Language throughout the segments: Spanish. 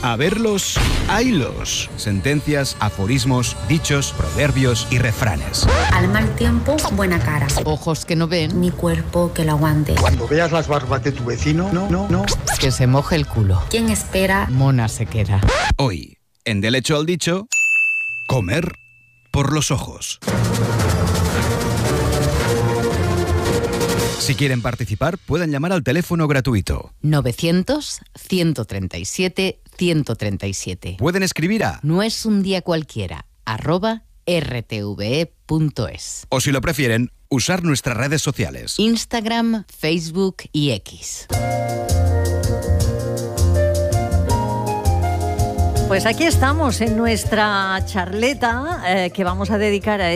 A verlos, haylos. Sentencias, aforismos, dichos, proverbios y refranes. Al mal tiempo, buena cara. Ojos que no ven. Mi cuerpo que lo aguante. Cuando veas las barbas de tu vecino, no. Que se moje el culo. ¿Quién espera? Mona se queda. Hoy, en Del hecho al dicho, comer por los ojos. Si quieren participar, pueden llamar al teléfono gratuito 900-137-137. Pueden escribir a No es un día cualquiera, @rtve.es. o si lo prefieren, usar nuestras redes sociales. Instagram, Facebook y X. Pues aquí estamos en nuestra charleta que vamos a dedicar a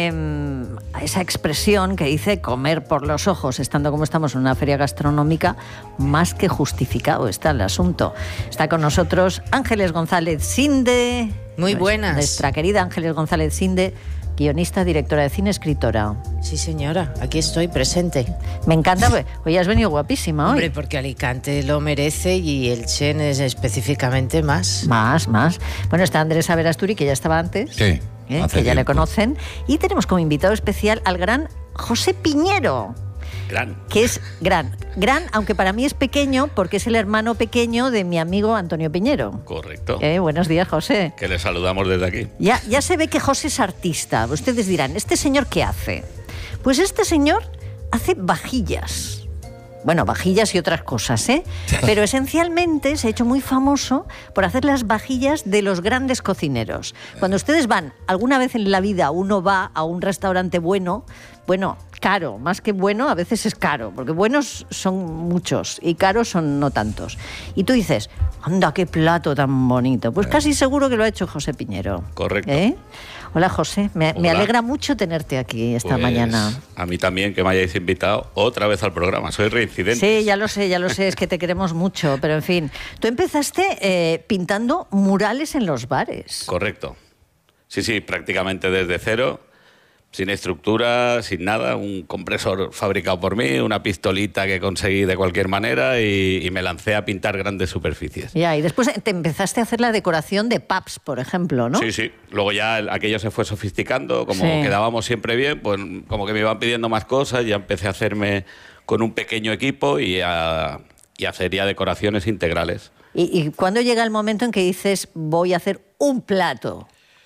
esa expresión que dice comer por los ojos. Estando como estamos en una feria gastronómica, más que justificado está el asunto. Está con nosotros Ángeles González Sinde. Muy buenas. Nuestra querida Ángeles González Sinde, guionista, directora de cine, escritora. Sí, señora, aquí estoy presente. Me encanta, hoy has venido guapísima hoy. Hombre, porque Alicante lo merece y el Chen es específicamente más. Más. Bueno, está Andrés Averasturi, que ya estaba antes. Sí. Que ya le conocen. Y tenemos como invitado especial al gran José Piñero. Que es gran, aunque para mí es pequeño, porque es el hermano pequeño de mi amigo Antonio Piñero. Correcto. Buenos días, José. Que le saludamos desde aquí. Ya se ve que José es artista. Ustedes dirán, ¿este señor qué hace? Pues este señor hace vajillas. Bueno, vajillas y otras cosas, ¿eh? Pero esencialmente se ha hecho muy famoso por hacer las vajillas de los grandes cocineros. Cuando ustedes van, alguna vez en la vida uno va a un restaurante bueno, caro, más que bueno, a veces es caro, porque buenos son muchos y caros son no tantos. Y tú dices, anda, qué plato tan bonito. Pues casi seguro que lo ha hecho José Piñero. Correcto. Hola, José, me Hola. alegra mucho tenerte aquí esta Pues, mañana. A mí también, que me hayáis invitado otra vez al programa. Soy reincidente. Sí, ya lo sé, es que te queremos mucho, pero en fin. Tú empezaste pintando murales en los bares. Correcto. Sí, prácticamente desde cero, sin estructura, sin nada, un compresor fabricado por mí, una pistolita que conseguí de cualquier manera y me lancé a pintar grandes superficies. Ya, y después te empezaste a hacer la decoración de pubs, por ejemplo, ¿no? Sí. Luego ya aquello se fue sofisticando, como Sí. quedábamos siempre bien, pues como que me iban pidiendo más cosas, ya empecé a hacerme con un pequeño equipo y a hacer ya decoraciones integrales. ¿Y cuándo llega el momento en que dices, voy a hacer un plato?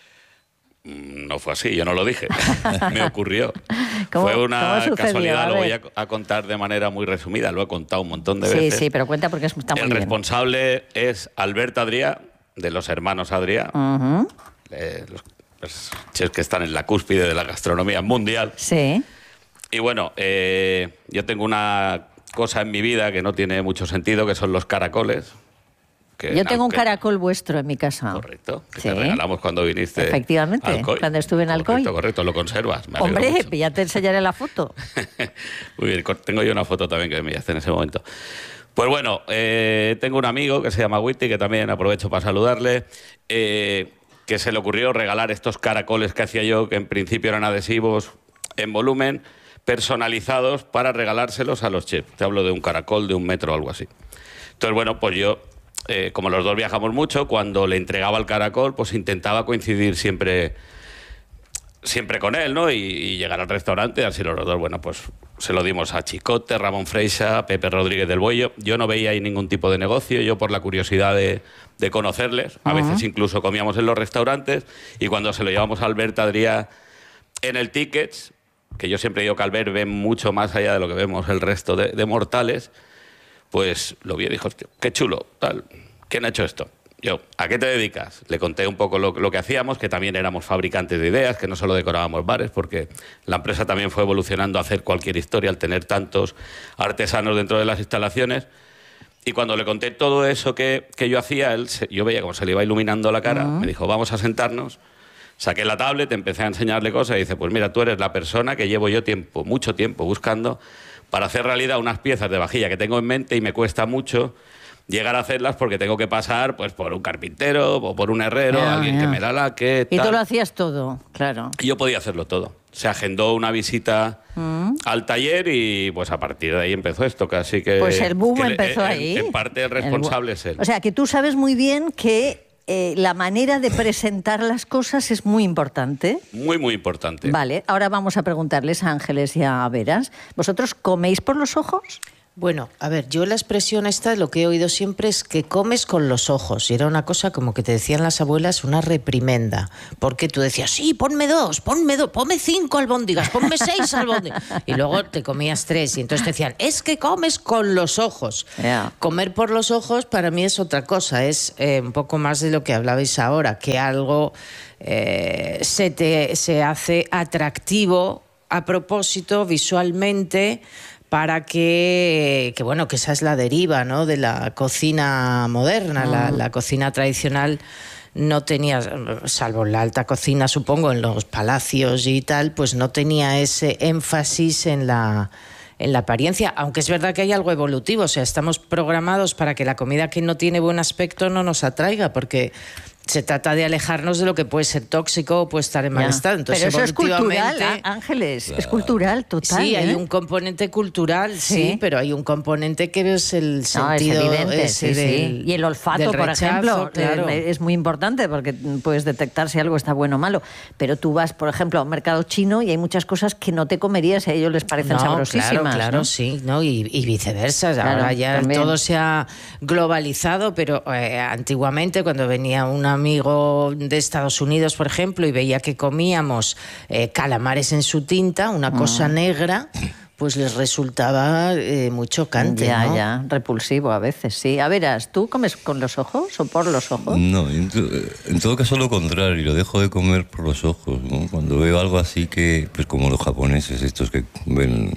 No fue así, yo no lo dije, me ocurrió. ¿Cómo- Fue cómo una sucedió? casualidad, A lo voy ver. a contar de manera muy resumida, lo he contado un montón de veces. Sí, pero cuenta porque está muy El bien. responsable es Albert Adrià, de los hermanos Adrià, Ujú. los chefs que están en la cúspide de la gastronomía mundial. Sí. Y bueno, yo tengo una cosa en mi vida que no tiene mucho sentido, que son los caracoles. Yo tengo un caracol vuestro en mi casa. Correcto, que Sí. te regalamos cuando viniste. Efectivamente, a Alcoy. cuando estuve en Alcoy. Correcto, lo conservas. Me alegro Hombre, mucho. ya te enseñaré la foto. Muy bien, tengo yo una foto también que me enviaste en ese momento. Pues bueno, tengo un amigo que se llama Witty, que también aprovecho para saludarle, que se le ocurrió regalar estos caracoles que hacía yo, que en principio eran adhesivos en volumen, personalizados para regalárselos a los chefs. Te hablo de un caracol de 1 metro o algo así. Entonces, bueno, pues yo, como los dos viajamos mucho, cuando le entregaba el caracol, pues intentaba coincidir siempre con él, ¿no? Y llegar al restaurante, así los dos, bueno, pues se lo dimos a Chicote, Ramón Freixa, Pepe Rodríguez del Buello. Yo no veía ahí ningún tipo de negocio, yo por la curiosidad de conocerles, a veces incluso comíamos en los restaurantes, y cuando se lo llevamos a Albert Adrià en el Tickets, que yo siempre digo que Albert ve mucho más allá de lo que vemos el resto de mortales, pues lo vi y dijo, hostia, qué chulo, tal, ¿quién ha hecho esto? Yo, ¿a qué te dedicas? Le conté un poco lo que hacíamos, que también éramos fabricantes de ideas, que no solo decorábamos bares, porque la empresa también fue evolucionando a hacer cualquier historia al tener tantos artesanos dentro de las instalaciones. Y cuando le conté todo eso que yo hacía, yo veía como se le iba iluminando la cara, me dijo, vamos a sentarnos. Saqué la tablet, empecé a enseñarle cosas y dice, pues mira, tú eres la persona que llevo yo mucho tiempo buscando para hacer realidad unas piezas de vajilla que tengo en mente y me cuesta mucho llegar a hacerlas porque tengo que pasar pues por un carpintero o por un herrero, alguien que me la laque, Y tal. tú lo hacías todo, claro. Y yo podía hacerlo todo. se agendó una visita al taller y pues a partir de ahí empezó esto, casi que... Pues el boom empezó ahí. En parte el responsable es él. O sea, que tú sabes muy bien que la manera de presentar las cosas es muy importante. Muy, muy importante. Vale, ahora vamos a preguntarles a Ángeles y a Veras. ¿Vosotros coméis por los ojos? Bueno, a ver, yo la expresión esta, lo que he oído siempre es que comes con los ojos. Y era una cosa como que te decían las abuelas, una reprimenda. Porque tú decías, sí, ponme 2, ponme 5 albóndigas, ponme 6 albóndigas. Y luego te comías 3. Y entonces te decían, es que comes con los ojos. Yeah. Comer por los ojos para mí es otra cosa. Es un poco más de lo que hablabais ahora, que algo se hace atractivo a propósito visualmente, para que bueno, que esa es la deriva, ¿no?, de la cocina moderna. La cocina tradicional no tenía, salvo la alta cocina, supongo, en los palacios y tal, pues no tenía ese énfasis en la apariencia, aunque es verdad que hay algo evolutivo. O sea, estamos programados para que la comida que no tiene buen aspecto no nos atraiga, porque se trata de alejarnos de lo que puede ser tóxico o puede estar en mal estado. Entonces, pero eso es cultural, evolutivamente, Ángeles, es cultural, total. Sí, hay un componente cultural, sí, pero hay un componente que es el sentido es evidente, ese sí. Y el olfato, por rechazo, ejemplo, claro. Es muy importante porque puedes detectar si algo está bueno o malo. Pero tú vas, por ejemplo, a un mercado chino y hay muchas cosas que no te comerías y a ellos les parecen sabrosísimas. Claro, ¿no? sí, ¿no? Y viceversa. Claro, ahora ya también. todo se ha globalizado, pero antiguamente, cuando venía un amigo de Estados Unidos, por ejemplo, y veía que comíamos calamares en su tinta, una cosa negra, pues les resultaba muy chocante, ¿no? Ya, repulsivo a veces, sí. A veras, ¿tú comes con los ojos o por los ojos? No, en todo caso lo contrario, lo dejo de comer por los ojos, ¿no? Cuando veo algo así que, pues como los japoneses, estos que ven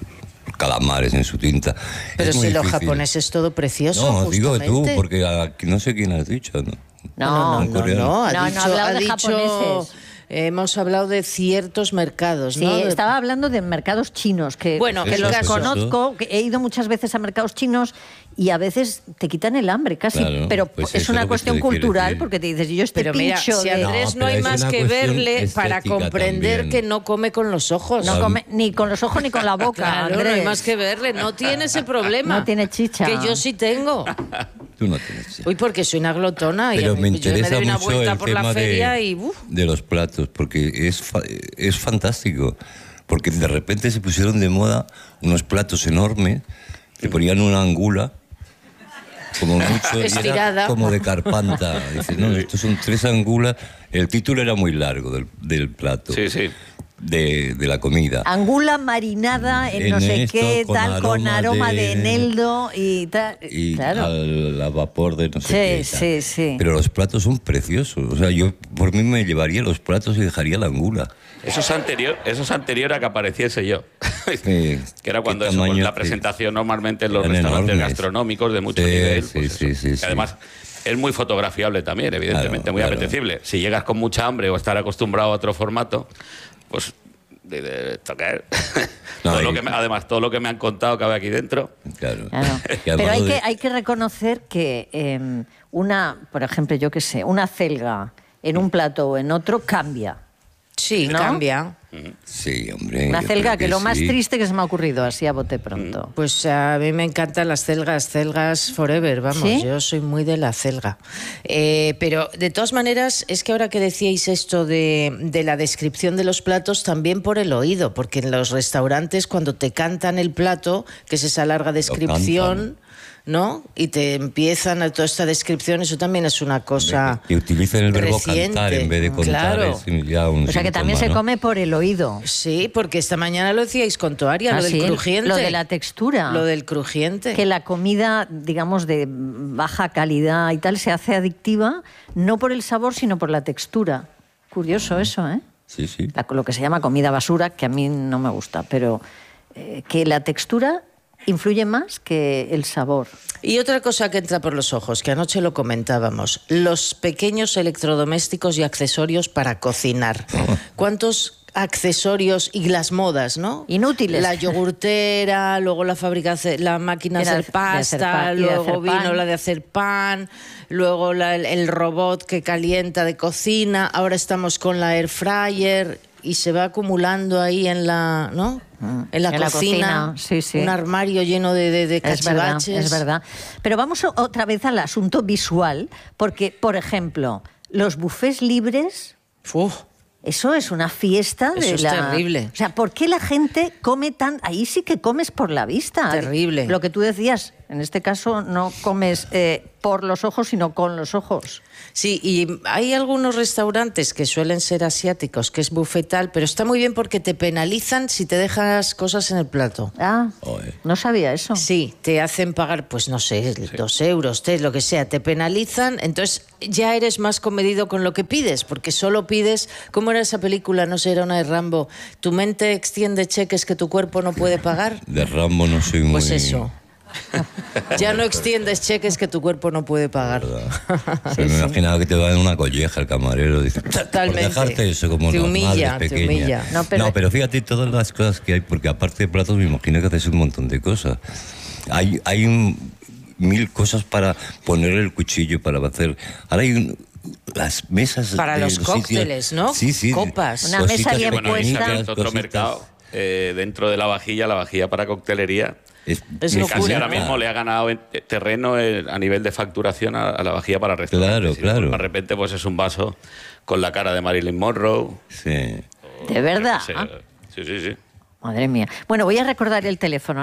calamares en su tinta. Pero es muy si los difícil. japoneses es todo precioso, No, justamente. digo tú, porque no sé quién has dicho, ¿no? No, ha hablado de dicho, japoneses. Hemos hablado de ciertos mercados, Sí, ¿no? estaba hablando de mercados chinos, que los Eso. conozco, que he ido muchas veces a mercados chinos y a veces te quitan el hambre casi, Claro, pero pues es eso una es lo que cuestión te quiero cultural, decir. porque te dices, yo Pero mira, pincho si de... Andrés no pero hay es más una que cuestión verle para estética comprender también. que no come con los ojos. No come ni con los ojos ni con la boca, Claro, Andrés. no hay más que verle, no tiene ese problema. No tiene chicha. Que yo sí tengo. Tú no tienes. Sí. Uy, porque soy una glotona Pero y me yo interesa doy una mucho vuelta el por la tema feria de, y de los platos, porque es fantástico. Porque de repente se pusieron de moda unos platos enormes, que ponían una angula, como mucho, y era estirada. como de carpanta. Dices, no, estos son 3 angulas. El título era muy largo del plato. Sí, sí. De la comida. Angula marinada en no sé esto, qué, tal, con aroma de eneldo y tal. Y claro. a vapor de no sé qué. Sí, tal. sí, sí. Pero los platos son preciosos. O sea, yo por mí me llevaría los platos y dejaría la angula. Eso es anterior a que apareciese yo. Sí, Que era cuando qué eso, pues, tamaño, la sí. presentación normalmente en los Eran restaurantes enormes. gastronómicos de mucho Sí, nivel. sí, Pues sí, eso. sí, Que sí. además es muy fotografiable también, evidentemente, Claro, muy claro. apetecible. Si llegas con mucha hambre o estar acostumbrado a otro formato, pues... ¿esto qué es? No, Además, todo lo que me han contado cabe aquí dentro. Claro. Claro. Que Pero hablado hay que reconocer que por ejemplo, yo qué sé, una celga en un plato o en otro cambia. Sí, ¿No? cambia. Sí, hombre. Una yo celga creo que lo más sí. triste que se me ha ocurrido, así a bote pronto. Pues a mí me encantan las celgas forever, vamos, ¿Sí? yo soy muy de la celga. Pero de todas maneras, es que ahora que decíais esto de la descripción de los platos, también por el oído, porque en los restaurantes cuando te cantan el plato, que es esa larga descripción, ¿no? Y te empiezan a toda esta descripción, eso también es una cosa Que utilicen el verbo reciente. cantar en vez de contar. Claro. Es ya un O sea que también se síntoma, ¿no? come por el oído. Sí, porque esta mañana lo decíais con Toaria, lo del sí, crujiente. lo de la textura. Lo del crujiente. Que la comida, digamos, de baja calidad y tal, se hace adictiva no por el sabor, sino por la textura. Curioso eso, ¿eh? Sí, sí. Lo que se llama comida basura, que a mí no me gusta, pero que la textura influye más que el sabor. Y otra cosa que entra por los ojos, que anoche lo comentábamos, los pequeños electrodomésticos y accesorios para cocinar. ¿Cuántos accesorios y las modas, ¿no? Inútiles. La yogurtera, luego la fábrica, la máquina de hacer pasta, luego vino la de hacer pan, luego el robot que calienta de cocina, ahora estamos con la air fryer. y se va acumulando ahí en la, ¿no? En la cocina, sí, sí. un armario lleno de cachivaches. Es verdad. Pero vamos otra vez al asunto visual, porque, por ejemplo, los bufés libres... Uf. Eso es una fiesta de Eso es terrible. O sea, ¿por qué la gente come tan...? Ahí sí que comes por la vista. Terrible. Lo que tú decías, en este caso no comes por los ojos, sino con los ojos. Sí, y hay algunos restaurantes que suelen ser asiáticos, que es bufetal, pero está muy bien porque te penalizan si te dejas cosas en el plato. Ah, no sabía eso. Sí, te hacen pagar, pues no sé, 2 euros, 3, lo que sea, te penalizan, entonces ya eres más comedido con lo que pides, porque solo pides, ¿cómo era esa película? No sé, era una de Rambo, ¿tu mente extiende cheques que tu cuerpo no puede pagar? De Rambo no soy muy... Pues eso. Ya no extiendes cheques que tu cuerpo no puede pagar. Sí, me imaginaba que te va en una colleja el camarero. Dice, totalmente. Por dejarte eso como te las humilla, madres te pequeñas. humilla. No, pero fíjate todas las cosas que hay, porque aparte de platos me imagino que haces un montón de cosas. Hay 1000 cosas para poner el cuchillo, para hacer... Ahora hay las mesas... Para de los cócteles, sitios, ¿no? Sí. Copas. Una mesa bien Bueno, ahí puesta. también otro mercado, dentro de la vajilla para coctelería. Es Que locura, casi ahora ¿no? mismo le ha ganado en terreno a nivel de facturación a la vajilla para restaurantes. Claro. De repente pues es un vaso con la cara de Marilyn Monroe. Sí. ¿De verdad? Sí. Madre mía. Bueno, voy a recordar el teléfono,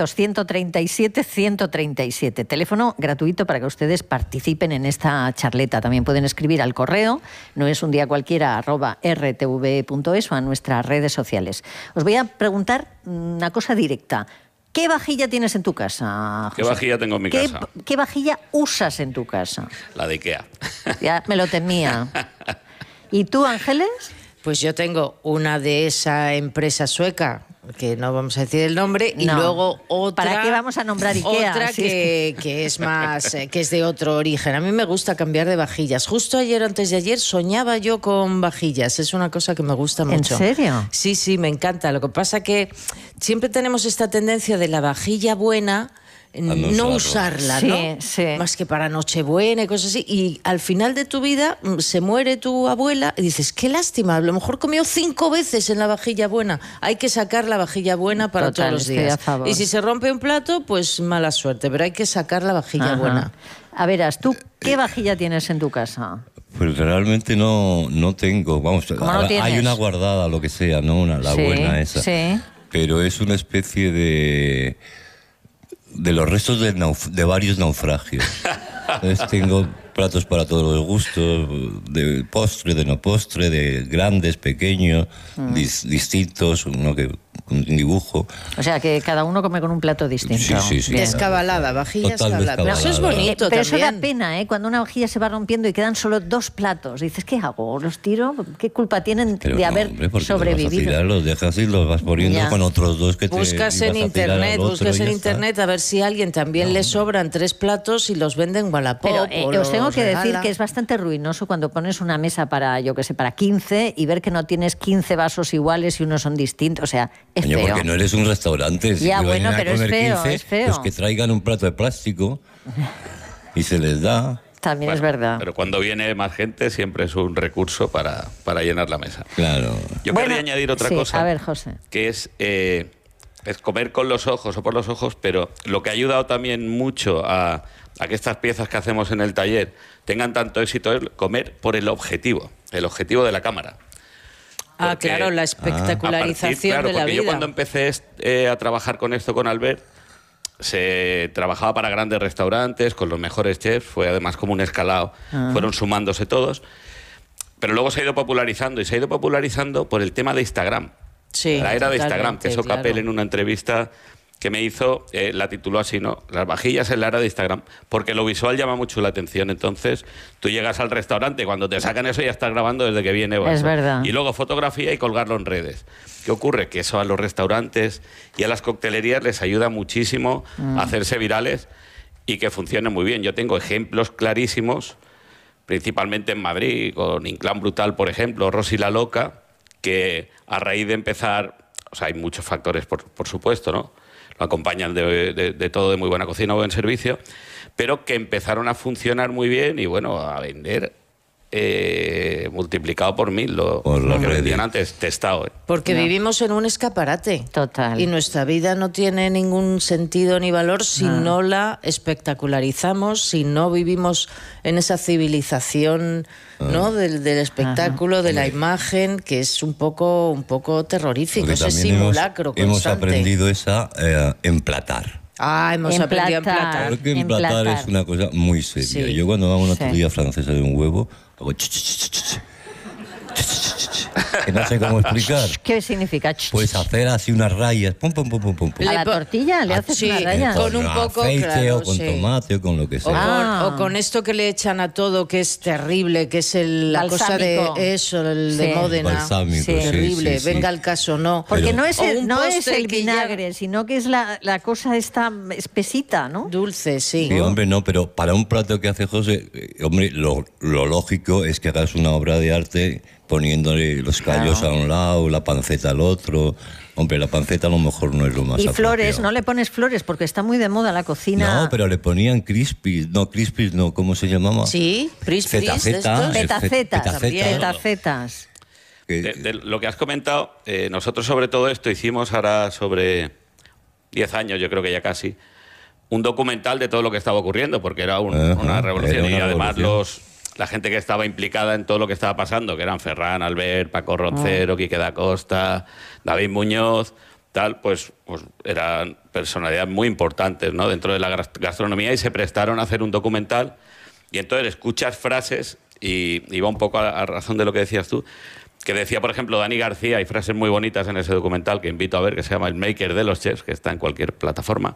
900-137-137. Teléfono gratuito para que ustedes participen en esta charleta. También pueden escribir al correo, no es un día cualquiera, @rtve.es o a nuestras redes sociales. Os voy a preguntar una cosa directa. ¿Qué vajilla tienes en tu casa, José? ¿Qué vajilla tengo en mi casa? ¿Qué vajilla usas en tu casa? La de Ikea. Ya me lo temía. ¿Y tú, Ángeles? Pues yo tengo una de esa empresa sueca, que no vamos a decir el nombre, y No. luego otra... ¿Para qué vamos a nombrar Ikea? Otra Si es que es más, que es de otro origen. A mí me gusta cambiar de vajillas. Justo ayer o antes de ayer soñaba yo con vajillas. Es una cosa que me gusta mucho. ¿En serio? Sí, me encanta. Lo que pasa que siempre tenemos esta tendencia de la vajilla buena... No usarla, ¿no? Sí. Más que para Nochebuena y cosas así. Y al final de tu vida se muere tu abuela y dices, qué lástima, a lo mejor comió 5 veces en la vajilla buena. Hay que sacar la vajilla buena para Total, todos los estoy días. a favor. Y si se rompe un plato, pues mala suerte, pero hay que sacar la vajilla Ajá. buena. A verás, ¿tú qué vajilla tienes en tu casa? Pues realmente no tengo. Vamos, ¿Cómo no tienes? hay una guardada, lo que sea, ¿no? La Sí, buena esa. sí. Pero es una especie de los restos de varios naufragios. Entonces tengo platos para todos los gustos, de postre, de no postre, de grandes, pequeños, distintos, uno que un dibujo. O sea, que cada uno come con un plato distinto. Sí. Bien. Descabalada, vajilla Total descabalada. Pero eso es bonito Pero eso da también. pena, ¿eh? Cuando una vajilla se va rompiendo y quedan solo 2 platos. Dices, ¿qué hago? ¿Los tiro? ¿Qué culpa tienen Pero de no, haber hombre, porque sobrevivido? Los vas a tirar, los dejas y los vas poniendo Ya. con otros 2 que te Buscas en ibas a tirar al internet, otro y ya está. a ver si a alguien también le sobran 3 platos y los venden Wallapop. Pero os tengo que decir regala. que es bastante ruinoso cuando pones una mesa para, yo qué sé, para 15 y ver que no tienes 15 vasos iguales y unos son distintos. O sea, es Coño, feo. porque no eres un restaurante. Si Ya, te bueno, vayan a pero es comer feo, 15, es feo. Pues que traigan un plato de plástico y se les da. También es Bueno, verdad. Pero cuando viene más gente siempre es un recurso para llenar la mesa. Claro. Yo Bueno, quería añadir otra sí, cosa. a ver, José. Que es comer con los ojos o por los ojos, pero lo que ha ayudado también mucho a que estas piezas que hacemos en el taller tengan tanto éxito es comer por el objetivo de la cámara. Ah, Porque claro, la espectacularización de la porque vida. yo cuando empecé a trabajar con esto con Albert, se trabajaba para grandes restaurantes, con los mejores chefs, fue además como un escalado, fueron sumándose todos, pero luego se ha ido popularizando y se ha ido popularizando por el tema de Instagram. Sí, La era de Instagram, totalmente, que eso claro. Capel en una entrevista que me hizo, la tituló así, ¿no? Las vajillas en la era de Instagram, porque lo visual llama mucho la atención. Entonces, tú llegas al restaurante, cuando te sacan eso ya estás grabando desde que viene. Es verdad. Y luego fotografía y colgarlo en redes. ¿Qué ocurre? Que eso a los restaurantes y a las coctelerías les ayuda muchísimo a hacerse virales y que funcionen muy bien. Yo tengo ejemplos clarísimos, principalmente en Madrid, con Inclán Brutal, por ejemplo, Rosy la Loca, que a raíz de empezar, o sea, hay muchos factores, por supuesto, ¿no? Lo acompañan de todo, de muy buena cocina, buen servicio, pero que empezaron a funcionar muy bien y, bueno, a vender multiplicado por 1000 lo Por las que redes. vendían antes, testado. Porque vivimos en un escaparate. Total. Y nuestra vida no tiene ningún sentido ni valor si no la espectacularizamos, si no vivimos en esa civilización, ¿no? del espectáculo, de la imagen, que es un poco terrorífico, Porque ese también simulacro hemos constante. aprendido emplatar. Hemos aprendido a emplatar. Porque emplatar es una cosa muy seria. Sí. Yo cuando hago una Sí. tortilla francesa de un huevo, hago ch, ch, ch, ch, ch. Que no sé cómo explicar. ¿Qué significa? Pues hacer así unas rayas. Pum, pum, pum, pum, pum, pum. ¿A la Le po- tortilla le haces sí, una raya? con un poco, aceite claro, o con sí. tomate o con lo que O sea. con, o con esto que le echan a todo, que es terrible, que es la cosa de Balsámico. eso, el Sí. de Módena. Balsámico, sí, Terrible, sí, sí. venga el caso, no. Porque Pero- no es O el, un no es postre el que ya- vinagre, sino que es la cosa esta espesita, ¿no? Dulce, sí. Sí, hombre, no, pero para un plato que hace José, hombre, lo lógico es que hagas una obra de arte poniéndole los callos a un lado, la panceta al otro. Hombre, la panceta a lo mejor no es lo más Y flores, apropiado. no le pones flores porque está muy de moda la cocina. No, pero le ponían crispies, no, ¿cómo se llamaba? Sí, pris, Zeta, pris, de zeta. estos. Petacetas, Petaceta. petacetas. Que- De lo que has comentado, nosotros sobre todo esto hicimos ahora sobre 10 años, yo creo que ya casi, un documental de todo lo que estaba ocurriendo, porque era Ajá, una revolución. era una y además revolución. la gente que estaba implicada en todo lo que estaba pasando, que eran Ferran, Albert, Paco Roncero, Quique da Costa, David Muñoz, tal, pues eran personalidades muy importantes, ¿no?, dentro de la gastronomía, y se prestaron a hacer un documental. Y entonces escuchas frases, y iba un poco a razón de lo que decías tú, que decía, por ejemplo, Dani García, hay frases muy bonitas en ese documental que invito a ver, que se llama El Maker de los Chefs, que está en cualquier plataforma,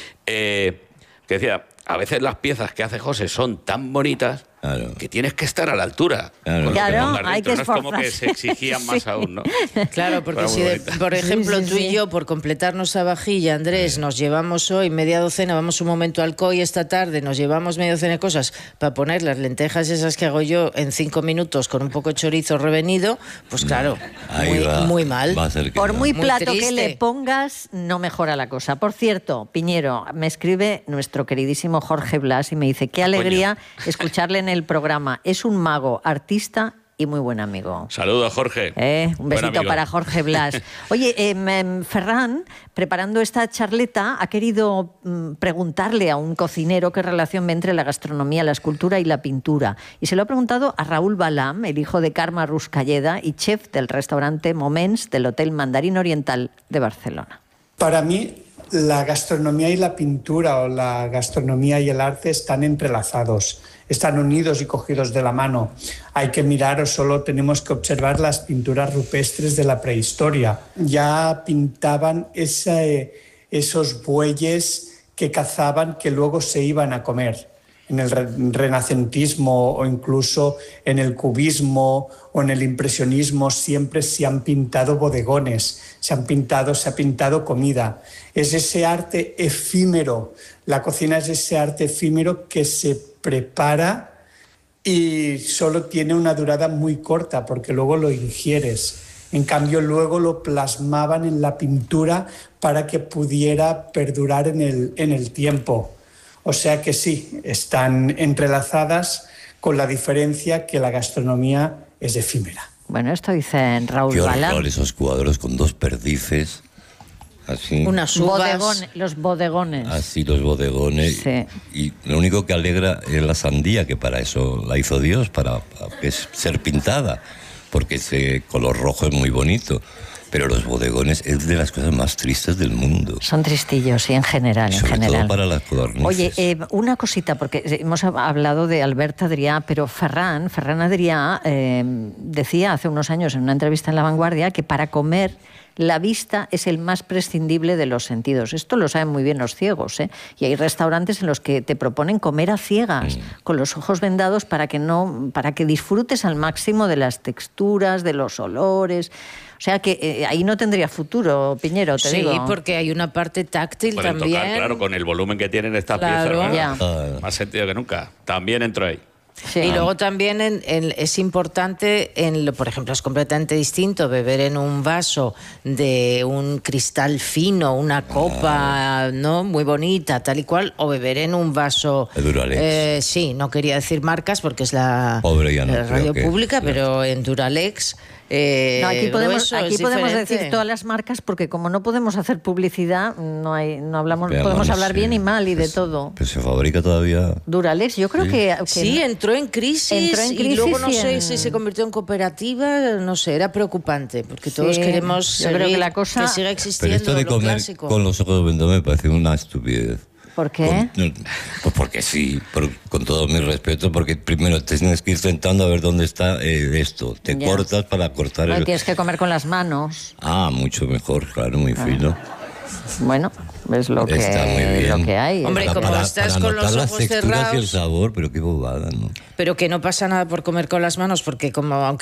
que decía, a veces las piezas que hace José son tan bonitas Claro. que tienes que estar a la altura. Claro. con lo que Claro, pongas hay dentro. que No es como que esforzarse. se exigían más Sí. aún, ¿no? Claro, porque Era si, muy bonita. por ejemplo, Sí, sí, tú y sí. yo, por completarnos a vajilla, Andrés, nos llevamos hoy media docena, vamos un momento al COI esta tarde, nos llevamos media docena de cosas para poner las lentejas esas que hago yo en 5 minutos con un poco de chorizo revenido, pues claro, Ahí va, muy mal. va a ser que Por no. muy Muy plato que triste. le pongas, no mejora la cosa. Por cierto, Piñero, me escribe nuestro queridísimo Jorge Blas y me dice, qué alegría escucarle en el programa. Es un mago, artista y muy buen amigo. Saludos, Jorge. Un Buen besito amigo. para Jorge Blas. Oye, Ferran, preparando esta charleta, ha querido preguntarle a un cocinero qué relación ve entre la gastronomía, la escultura y la pintura. Y se lo ha preguntado a Raúl Balam, el hijo de Carme Ruscalleda y chef del restaurante Moments del Hotel Mandarín Oriental de Barcelona. Para mí, la gastronomía y la pintura, o la gastronomía y el arte, están entrelazados, están unidos y cogidos de la mano. Hay que mirar, o solo tenemos que observar las pinturas rupestres de la prehistoria. Ya pintaban esos bueyes que cazaban, que luego se iban a comer. En el renacentismo o incluso en el cubismo o en el impresionismo siempre se han pintado bodegones, se ha pintado comida. Es ese arte efímero, la cocina es ese arte efímero que se prepara y solo tiene una durada muy corta porque luego lo ingieres. En cambio, luego lo plasmaban en la pintura para que pudiera perdurar en el tiempo. O sea que sí, están entrelazadas, con la diferencia que la gastronomía es efímera. Bueno, esto dice Raúl Qué Balam. horror esos cuadros con dos perdices, así. Unas uvas. Los bodegones. Así los bodegones. Sí. Y lo único que alegra es la sandía, que para eso la hizo Dios, para que es ser pintada, porque ese color rojo es muy bonito. Pero los bodegones es de las cosas más tristes del mundo. Son tristillos, sí, en general. Sobre todo para las codornices. Oye, una cosita, porque hemos hablado de Albert Adrià, pero Ferran Adrià decía hace unos años en una entrevista en La Vanguardia que para comer la vista es el más prescindible de los sentidos. Esto lo saben muy bien los ciegos, ¿eh? Y hay restaurantes en los que te proponen comer a ciegas, con los ojos vendados, para que disfrutes al máximo de las texturas, de los olores. O sea que ahí no tendría futuro, Piñero, te digo. Sí, porque hay una parte táctil Pueden también. tocar, claro, con el volumen que tienen estas Claro. piezas, ¿no? Ya. Más sentido que nunca. También entro ahí. Sí. Y luego también es importante, por ejemplo, es completamente distinto beber en un vaso de un cristal fino, una copa, ¿no? Muy bonita, tal y cual, o beber en un vaso... De Duralex. Sí, no quería decir marcas porque es la Pobre, ya no radio creo que- pública, claro. pero en Duralex... No, aquí podemos diferente. decir todas las marcas porque como no podemos hacer publicidad, no hablamos, Pero podemos bueno, hablar sí. bien y mal y de Pues- todo. Pero se fabrica todavía. Duralex, yo creo que Sí, entró en crisis y luego no y sé en- si se convirtió en cooperativa, no sé, era preocupante porque todos Sí, queremos yo creo que seguir, la cosa- que siga Pero existiendo esto de lo comer clásico. con los ojos vendados me parece una estupidez. ¿Por qué? Pues porque sí, con todo mi respeto, porque primero tienes que ir sentando a ver dónde está esto. Te Ya. cortas para cortar No, y el... tienes que comer con las manos. Ah, mucho mejor, claro, muy fino. Bueno, es lo que, Está muy bien. lo que hay. Hombre, como estás con los notar las ojos texturas y el cerrados- sabor, pero qué bobada, ¿no? Pero que no pasa nada por comer con las manos porque como